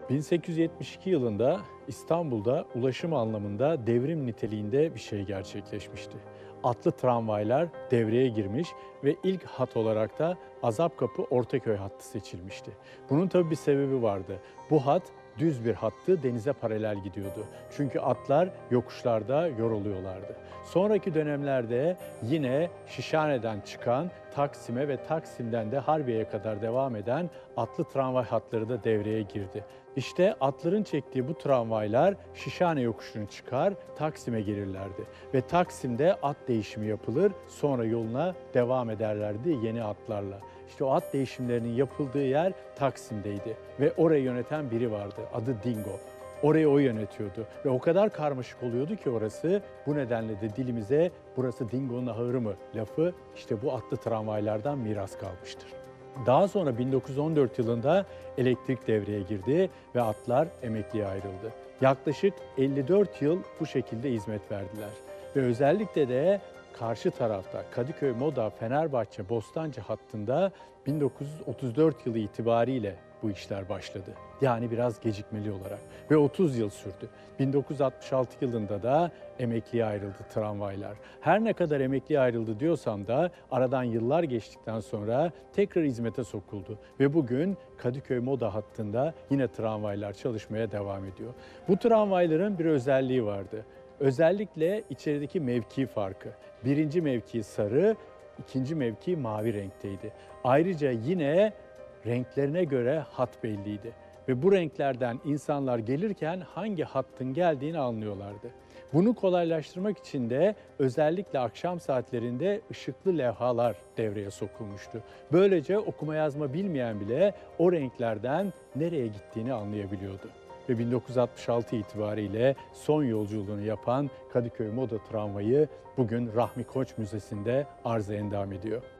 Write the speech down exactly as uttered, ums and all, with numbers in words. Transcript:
bin sekiz yüz yetmiş iki yılında İstanbul'da ulaşım anlamında devrim niteliğinde bir şey gerçekleşmişti. Atlı tramvaylar devreye girmiş ve ilk hat olarak da Azapkapı Ortaköy hattı seçilmişti. Bunun tabii bir sebebi vardı. Bu hat düz bir hattı, denize paralel gidiyordu. Çünkü atlar yokuşlarda yoruluyorlardı. Sonraki dönemlerde yine Şişhane'den çıkan Taksim'e ve Taksim'den de Harbiye'ye kadar devam eden atlı tramvay hatları da devreye girdi. İşte atların çektiği bu tramvaylar Şişhane yokuşunu çıkar, Taksim'e gelirlerdi. Ve Taksim'de at değişimi yapılır, sonra yoluna devam ederlerdi yeni atlarla. İşte o at değişimlerinin yapıldığı yer Taksim'deydi ve orayı yöneten biri vardı, adı Dingo. Orayı o yönetiyordu ve o kadar karmaşık oluyordu ki orası, bu nedenle de dilimize burası Dingo'nun ahırı mı lafı işte bu atlı tramvaylardan miras kalmıştır. Daha sonra bin dokuz yüz on dört yılında elektrik devreye girdi ve atlar emekliye ayrıldı. Yaklaşık elli dört yıl bu şekilde hizmet verdiler ve özellikle de karşı tarafta Kadıköy, Moda, Fenerbahçe, Bostancı hattında bin dokuz yüz otuz dört yılı itibariyle bu işler başladı. Yani biraz gecikmeli olarak ve otuz yıl sürdü. bin dokuz yüz altmış altı yılında da emekliye ayrıldı tramvaylar. Her ne kadar emekliye ayrıldı diyorsam da aradan yıllar geçtikten sonra tekrar hizmete sokuldu. Ve bugün Kadıköy Moda hattında yine tramvaylar çalışmaya devam ediyor. Bu tramvayların bir özelliği vardı. Özellikle içerideki mevki farkı. Birinci mevki sarı, ikinci mevki mavi renkteydi. Ayrıca yine renklerine göre hat belliydi. Ve bu renklerden insanlar gelirken hangi hattın geldiğini anlıyorlardı. Bunu kolaylaştırmak için de özellikle akşam saatlerinde ışıklı levhalar devreye sokulmuştu. Böylece okuma yazma bilmeyen bile o renklerden nereye gittiğini anlayabiliyordu. Ve bin dokuz yüz altmış altı itibariyle son yolculuğunu yapan Kadıköy Moda tramvayı bugün Rahmi Koç Müzesi'nde arıza endam ediyor.